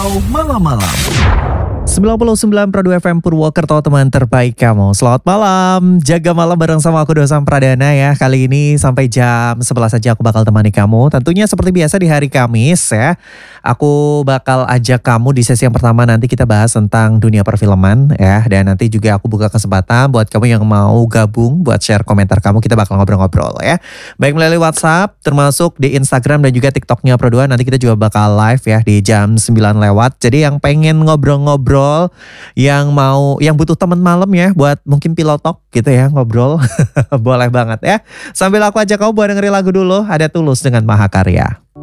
Malam-malam. 99,2 FM Purwokerto, teman terbaik kamu. Selamat malam, jaga malam bareng sama aku Dosam Pradana ya. Kali ini sampai jam 11 saja aku bakal temani kamu. Tentunya seperti biasa di hari Kamis ya. Aku bakal ajak kamu di sesi yang pertama, nanti kita bahas tentang dunia perfilman ya. Dan nanti juga aku buka kesempatan buat kamu yang mau gabung, buat share komentar kamu, kita bakal ngobrol-ngobrol ya. Baik melalui WhatsApp, termasuk di Instagram dan juga TikToknya Pro2. Nanti kita juga bakal live ya di jam 9 lewat. Jadi yang pengen ngobrol-ngobrol, yang butuh teman malam ya, buat mungkin pillow talk gitu ya, ngobrol. Boleh banget ya. Sambil aku ajak kamu buat dengerin lagu dulu, ada Tulus dengan Mahakarya.